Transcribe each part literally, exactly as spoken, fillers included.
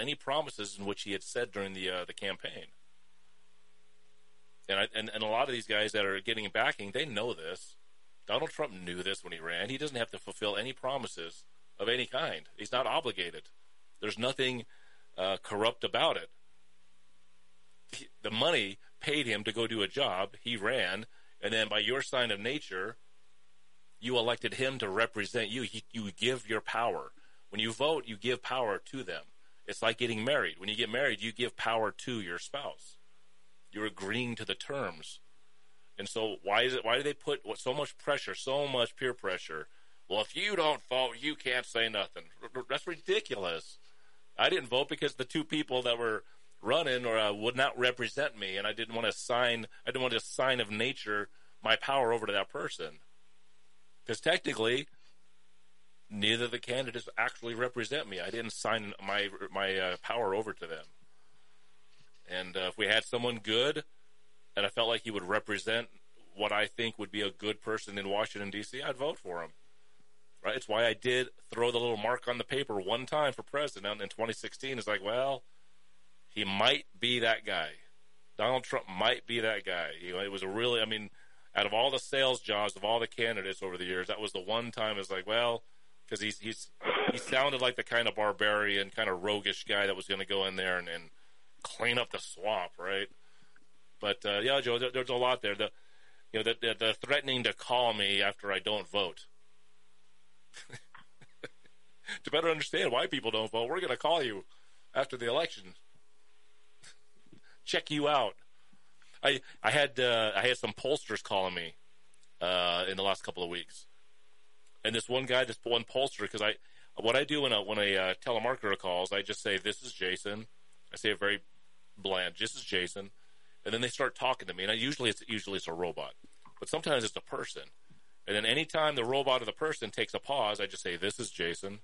any promises in which he had said during the uh, the campaign. And, I, and and a lot of these guys that are getting backing, they know this. Donald Trump knew this when he ran. He doesn't have to fulfill any promises of any kind. He's not obligated. There's nothing uh, corrupt about it. He, the money paid him to go do a job. He ran, and then by your sign of nature, you elected him to represent you. He, you give your power. When you vote, you give power to them. It's like getting married. When you get married, you give power to your spouse. You're agreeing to the terms. And so why is it? Why do they put so much pressure, so much peer pressure? Well, if you don't vote, you can't say nothing. That's ridiculous. I didn't vote because the two people that were running or uh, would not represent me, and I didn't want to sign. I didn't want to sign of nature my power over to that person. Because technically, neither of the candidates actually represent me. I didn't sign my my uh, power over to them. And uh, if we had someone good, and I felt like he would represent what I think would be a good person in Washington, D C, I'd vote for him. Right? It's why I did throw the little mark on the paper one time for president in twenty sixteen. It's like, well, he might be that guy. Donald Trump might be that guy. You know, it was a really, I mean, out of all the sales jobs of all the candidates over the years, that was the one time it's like, well, because he's he's he sounded like the kind of barbarian, kind of roguish guy that was going to go in there and, and clean up the swamp, right? But uh, yeah, Joe, there, there's a lot there. The you know the, the, the threatening to call me after I don't vote. To better understand why people don't vote, we're going to call you after the election. Check you out. I I had uh, I had some pollsters calling me uh, in the last couple of weeks, and this one guy, this one pollster, because I what I do when a when a uh, telemarketer calls, I just say, "This is Jason." I say it very bland. "This is Jason," and then they start talking to me, and I usually it's usually it's a robot, but sometimes it's a person. And then anytime the robot or the person takes a pause, I just say, "This is Jason,"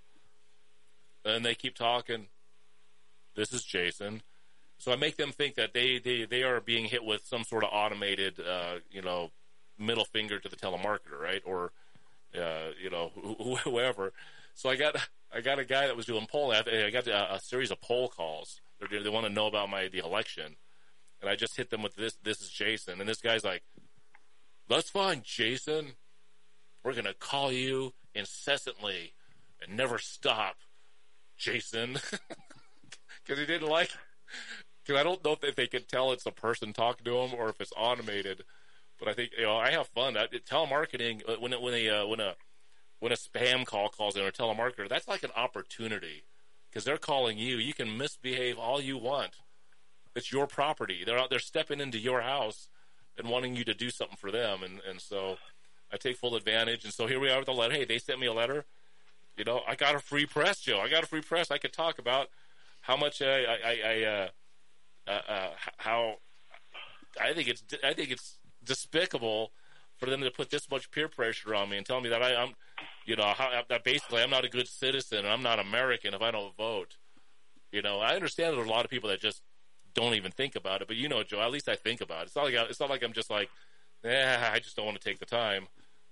and they keep talking. "This is Jason." So I make them think that they, they, they are being hit with some sort of automated, uh, you know, middle finger to the telemarketer, right? Or, uh, you know, wh- whoever. So I got I got a guy that was doing poll. I got a, a series of poll calls. They're, they want to know about my the election, and I just hit them with this. This is Jason, and this guy's like, "That's fine, Jason. We're gonna call you incessantly and never stop, Jason," because he didn't like. Because I don't know if they can tell it's a person talking to him or if it's automated, but I think you know I have fun. I, telemarketing when it, when a uh, when a when a spam call calls in or a telemarketer, that's like an opportunity because they're calling you. You can misbehave all you want. It's your property. They're out there stepping into your house and wanting you to do something for them, and and so I take full advantage. And so here we are with the letter. Hey, they sent me a letter. You know, I got a free press, Joe. I got a free press. I could talk about how much I I. I, I uh, Uh, uh, how I think it's I think it's despicable for them to put this much peer pressure on me and tell me that I, I'm, you know, how, that basically I'm not a good citizen and I'm not American if I don't vote. You know, I understand there's a lot of people that just don't even think about it, but you know, Joe, at least I think about it. It's not like I, it's not like I'm just like, eh, I just don't want to take the time.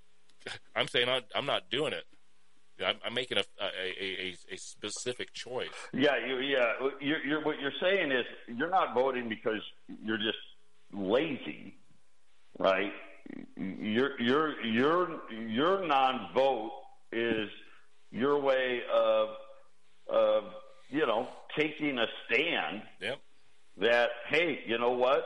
I'm saying I'm, I'm not doing it. I'm, I'm making a, a, a, a specific choice. Yeah, you, yeah. You're, you're, what you're saying is you're not voting because you're just lazy, right? Your your your your non-vote is your way of of you know taking a stand. Yep. That hey, you know what?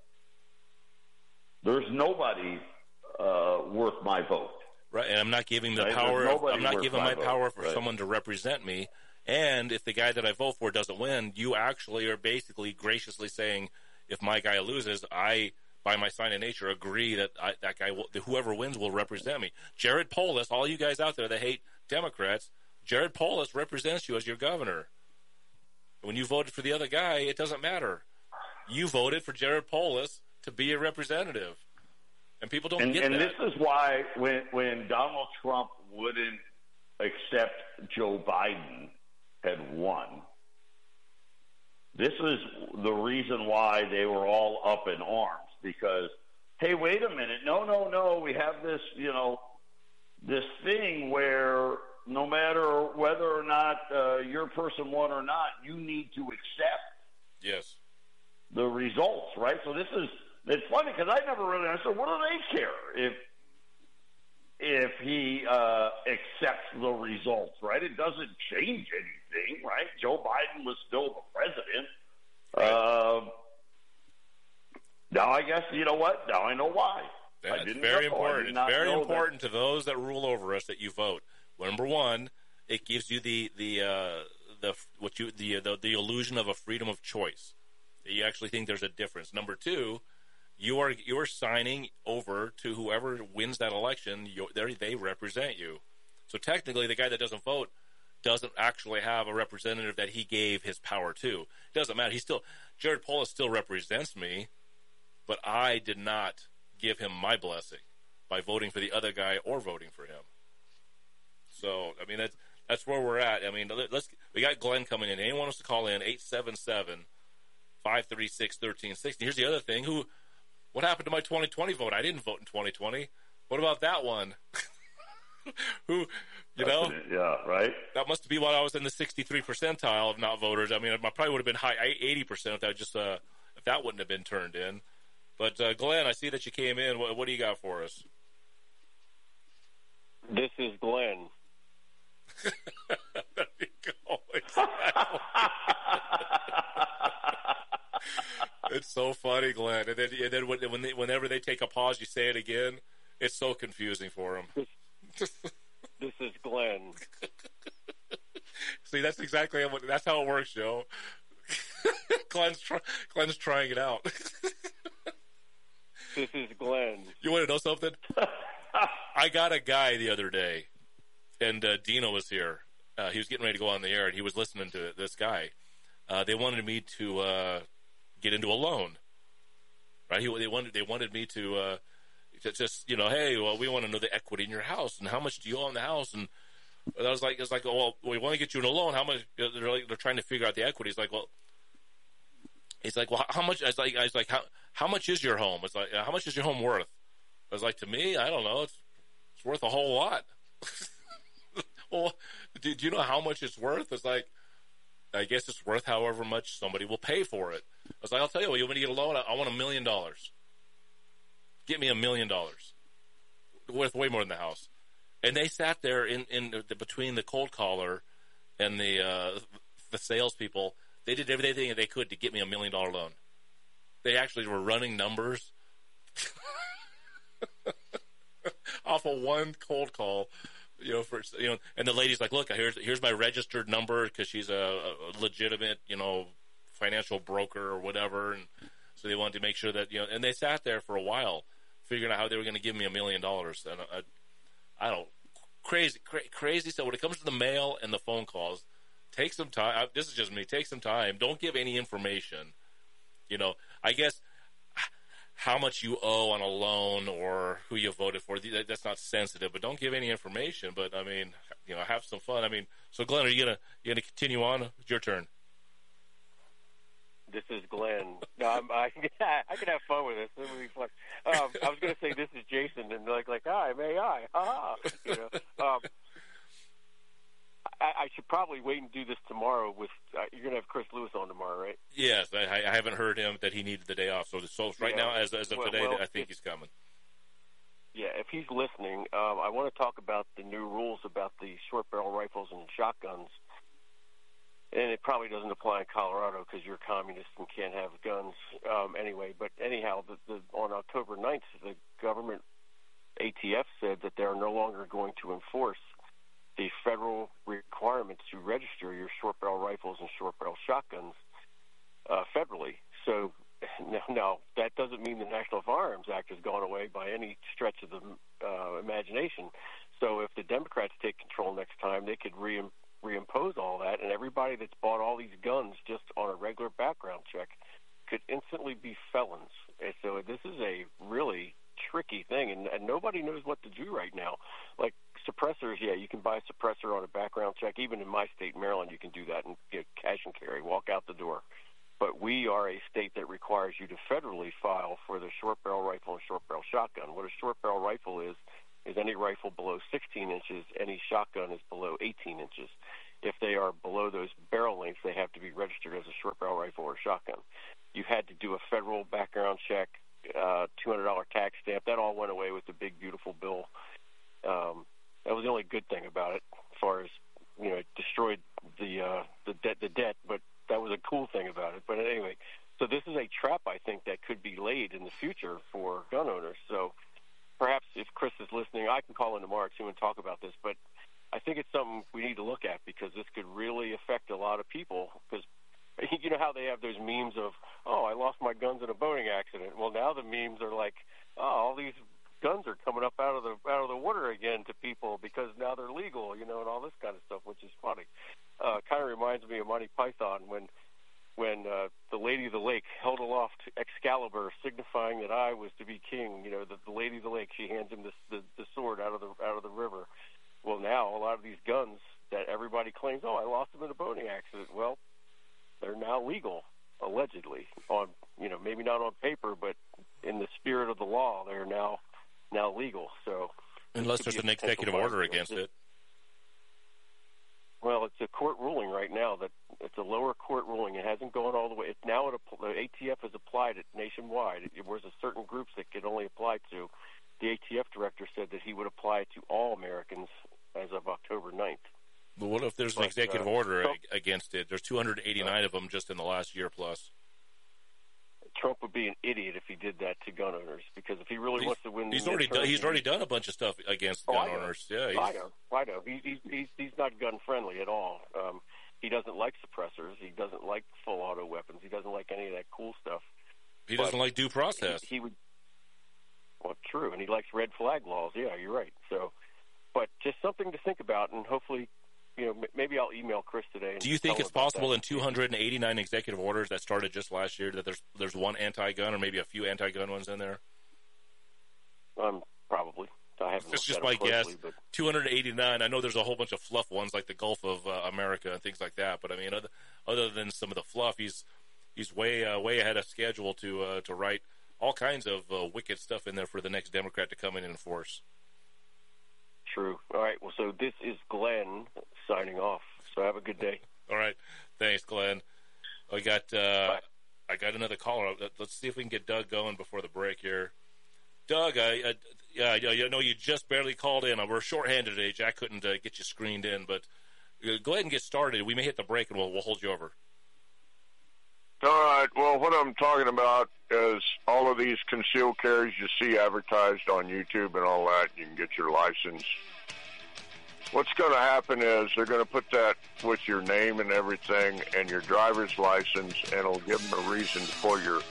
There's nobody uh, worth my vote. Right, and I'm not giving the right? power. Of, I'm not giving my, my power for right. someone to represent me. And if the guy that I vote for doesn't win, you actually are basically graciously saying, if my guy loses, I, by my sign of nature, agree that I, that guy, will, whoever wins, will represent me. Jared Polis, all you guys out there that hate Democrats, Jared Polis represents you as your governor. When you voted for the other guy, it doesn't matter. You voted for Jared Polis to be a representative. And people don't and, get and that. And this is why when when Donald Trump wouldn't accept Joe Biden had won, this is the reason why they were all up in arms. Because, hey, wait a minute. No, no, no. We have this, you know, this thing where no matter whether or not uh, your person won or not, you need to accept yes the results, right? So this is, it's funny because I never really understood, what do they care if if he uh, accepts the results, right? It doesn't change anything, right? Joe Biden was still the president. Right. Uh, now I guess, you know what? Now I know why. That's I didn't very know. important. It's It's very know important that. to those that rule over us that you vote. Number one, it gives you the the uh, the what you the, the the illusion of a freedom of choice. You actually think there's a difference. Number two, you are you are signing over to whoever wins that election. They represent you. So technically, the guy that doesn't vote doesn't actually have a representative that he gave his power to. It doesn't matter. He still Jared Polis still represents me, but I did not give him my blessing by voting for the other guy or voting for him. So, I mean, that's, that's where we're at. I mean, let's, we got Glenn coming in. Anyone wants to call in, eight seven seven, five three six, one three six zero. Here's the other thing. Who, what happened to my twenty twenty vote? I didn't vote in twenty twenty. What about that one? Who, you know? Yeah, right. That must be why I was in the sixty-three percentile of not voters. I mean, I probably would have been high eighty percent if that just, uh, if that wouldn't have been turned in. But, uh, Glenn, I see that you came in. What, what do you got for us? This is Glenn. There you go. Exactly. It's so funny, Glenn. And then, and then when, when they, whenever they take a pause, you say it again. It's so confusing for them. This, this is Glenn. See, that's exactly how, that's how it works, Joe. Glenn's, try, Glenn's trying it out. This is Glenn. You want to know something? I got a guy the other day, and uh, Dino was here. Uh, he was getting ready to go on the air, and he was listening to this guy. Uh, they wanted me to uh, get into a loan, right? He, they wanted they wanted me to, uh, to just you know, hey, well, we want to know the equity in your house and how much do you own the house, and I was like, it's like, oh, well, we want to get you in a loan. How much? They're like, they're trying to figure out the equity. It's like, well. He's like, well, how much? I was like, I was like, how how much is your home? It's like, how much is your home worth? I was like, to me, I don't know. It's it's worth a whole lot. Well, do, do you know how much it's worth? It's like, I guess it's worth however much somebody will pay for it. I was like, I'll tell you what, you want me to get a loan? I, I want a million dollars. Get me a million dollars. Worth way more than the house. And they sat there in in the, between the cold caller and the uh, the salespeople. They did everything they could to get me a million dollar loan. They actually were running numbers off of one cold call, you know, for, you know, and the lady's like, look, here's, here's my registered number because she's a, a legitimate, you know, financial broker or whatever. And so they wanted to make sure that, you know, and they sat there for a while figuring out how they were going to give me a million dollars. And I, I don't, crazy, cra- crazy. So when it comes to the mail and the phone calls, take some time. This is just me. Take some time. Don't give any information. You know, I guess how much you owe on a loan or who you voted for, that's not sensitive, but don't give any information. But, I mean, you know, have some fun. I mean, so, Glenn, are you going to you gonna continue on? It's your turn. This is Glenn. No, I'm, I, I can have fun with this. This will be fun. Um, I was going to say this is Jason, and like, like, hi, may I? Ha-ha. You know, um, I, I should probably wait and do this tomorrow. With uh, you're going to have Chris Lewis on tomorrow, right? Yes, I, I haven't heard him that he needed the day off. So, so right yeah. now, as, as of well, today, well, I think if, he's coming. Yeah, if he's listening, um, I want to talk about the new rules about the short barrel rifles and shotguns. And it probably doesn't apply in Colorado because you're a communist and can't have guns um, anyway. But anyhow, the, the, on October ninth, the government A T F said that they're no longer going to enforce the federal requirements to register your short barrel rifles and short barrel shotguns uh, federally. So now, now, that doesn't mean the National Firearms Act has gone away by any stretch of the uh, imagination. So if the Democrats take control next time, they could re- reimpose all that, and everybody that's bought all these guns just on a regular background check could instantly be felons. And so this is a really tricky thing, and, and nobody knows what to do right now. Like suppressors, yeah, you can buy a suppressor on a background check. Even in my state, Maryland, you can do that and get cash and carry, walk out the door. But we are a state that requires you to federally file for the short barrel rifle and short barrel shotgun. What a short barrel rifle is, is any rifle below sixteen inches, any shotgun is below eighteen inches. If they are below those barrel lengths, they have to be registered as a short barrel rifle or shotgun. You had to do a federal background check, uh, two hundred dollars tax stamp. That all went away with the big, beautiful bill. Um, that was the only good thing about it, as far as, you know, it destroyed the uh, the debt, the debt, but that was a cool thing about it. But anyway, so this is a trap, I think, that could be laid in the future for gun owners. So perhaps if Chris is listening, I can call in tomorrow too and talk about this. But I think it's something we need to look at, because this could really affect a lot of people. Because you know how they have those memes of, oh, I lost my guns in a boating accident. Well, now the memes are like, oh, all these guns are coming up out of the out of the water again to people because now they're legal, you know, and all this kind of stuff, which is funny. Uh, kind of reminds me of Monty Python when when uh, the Lady of the Lake held aloft Excalibur, signifying that I was to be king. You know, the, the Lady of the Lake, she hands him this, the the sword out of the out of the river. Well, now a lot of these guns that everybody claims, oh, I lost them in a boating accident. Well, they're now legal, allegedly, on, you know, maybe not on paper, but in the spirit of the law, they're now now legal. So unless there's an executive order against it. Well, it's a court ruling right now. That it's a lower court ruling. It hasn't gone all the way. It's now at a, the A T F has applied it nationwide. It was a certain groups that could only apply to. The A T F director said that he would apply it to all Americans as of October ninth. But what if there's an but, executive uh, order Trump, against it? There's two hundred eighty-nine uh, of them just in the last year plus. Trump would be an idiot if he did that to gun owners, because if he really he's, wants to win, he's the already midterm, done, he's already done a bunch of stuff against oh, gun I owners. Yeah, he's, I know, I know. He, he, he's he's not gun friendly at all. Um, he doesn't like suppressors. He doesn't like full auto weapons. He doesn't like any of that cool stuff. He doesn't but like due process. He, he would. Well, true, and he likes red flag laws. Yeah, you're right. So, but just something to think about, and hopefully, you know, maybe I'll email Chris today. And do you think tell it's him about possible that. in two hundred eighty-nine executive orders that started just last year that there's there's one anti-gun or maybe a few anti-gun ones in there? Um, probably. I haven't. It's just at my closely, guess. But two hundred eighty-nine. I know there's a whole bunch of fluff ones like the Gulf of uh, America and things like that. But I mean, other, other than some of the fluff, he's he's way uh, way ahead of schedule to uh, to write all kinds of uh, wicked stuff in there for the next Democrat to come in and enforce. True. All right. Well, so this is Glenn signing off. So have a good day. All right. Thanks, Glenn. I got uh, I got another caller. Let's see if we can get Doug going before the break here. Doug, I, I yeah, I know you just barely called in. We're shorthanded today. Jack couldn't uh, get you screened in, but uh, go ahead and get started. We may hit the break, and we'll we'll hold you over. All right. Well, what I'm talking about is all of these concealed carries you see advertised on YouTube and all that. You can get your license. What's going to happen is they're going to put that with your name and everything and your driver's license, and it'll give them a reason to pull your...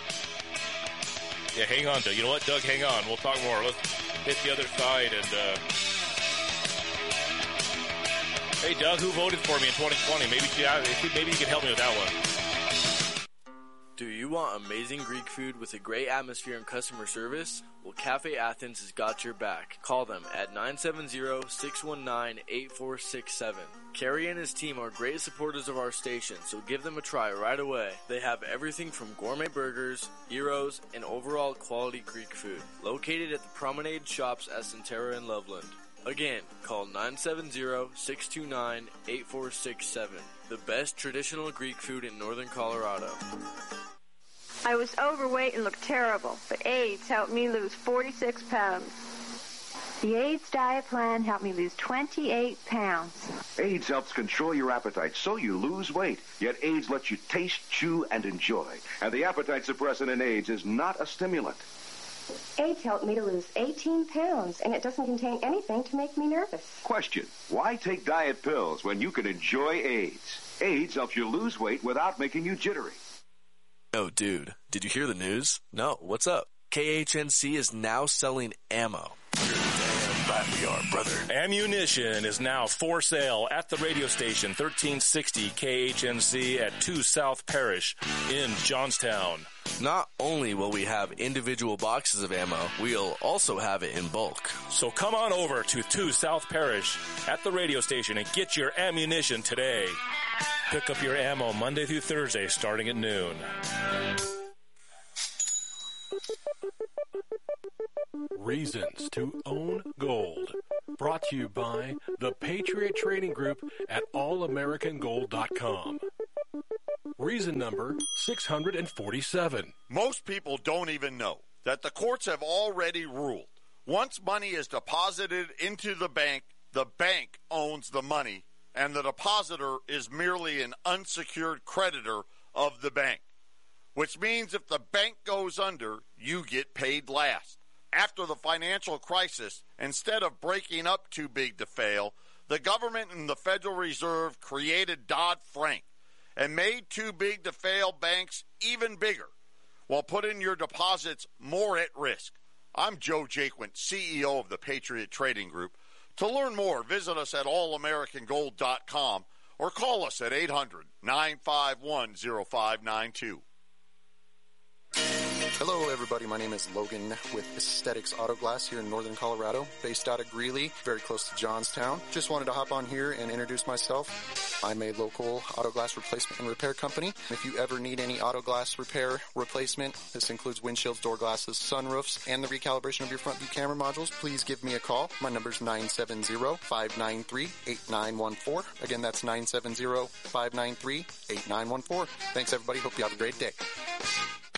Yeah, hang on, Doug. You know what, Doug? Hang on. We'll talk more. Let's hit the other side. And uh... Hey, Doug, who voted for me in twenty twenty? Maybe, maybe you can help me with that one. Do you want amazing Greek food with a great atmosphere and customer service? Well, Cafe Athens has got your back. Call them at nine seven zero, six one nine, eight four six seven. Kerry and his team are great supporters of our station, so give them a try right away. They have everything from gourmet burgers, gyros, and overall quality Greek food. Located at the Promenade Shops at Centera and Loveland. Again, call nine seven zero, six two nine, eight four six seven. The best traditional Greek food in northern Colorado. I was overweight and looked terrible, but AIDS helped me lose forty-six pounds. The AIDS diet plan helped me lose twenty-eight pounds. AIDS helps control your appetite so you lose weight, yet AIDS lets you taste, chew, and enjoy. And the appetite suppressant in AIDS is not a stimulant. AIDS helped me to lose eighteen pounds, and it doesn't contain anything to make me nervous. Question: why take diet pills when you can enjoy AIDS? AIDS helps you lose weight without making you jittery. Oh, dude, did you hear the news? No, what's up? K H N C is now selling ammo. You're damn right we are, brother. Ammunition is now for sale at the radio station thirteen sixty K H N C at two South Parish in Johnstown. Not only will we have individual boxes of ammo, we'll also have it in bulk. So come on over to two South Parish at the radio station and get your ammunition today. Pick up your ammo Monday through Thursday starting at noon. Reasons to Own Gold. Brought to you by the Patriot Trading Group at all american gold dot com. Reason number six hundred forty-seven. Most people don't even know that the courts have already ruled. Once money is deposited into the bank, the bank owns the money, and the depositor is merely an unsecured creditor of the bank, which means if the bank goes under, you get paid last. After the financial crisis, instead of breaking up too big to fail, the government and the Federal Reserve created Dodd-Frank and made too big to fail banks even bigger, while putting your deposits more at risk. I'm Joe Jaquint, C E O of the Patriot Trading Group. To learn more, visit us at all american gold dot com or call us at eight hundred, nine five one, oh five nine two. Hello, everybody. My name is Logan with Aesthetics Auto Glass here in northern Colorado, based out of Greeley, very close to Johnstown. Just wanted to hop on here and introduce myself. I'm a local auto glass replacement and repair company. If you ever need any auto glass repair replacement, this includes windshields, door glasses, sunroofs, and the recalibration of your front view camera modules, please give me a call. My number is nine seven zero, five nine three, eight nine one four. Again, that's nine seven zero, five nine three, eight nine one four. Thanks, everybody. Hope you have a great day.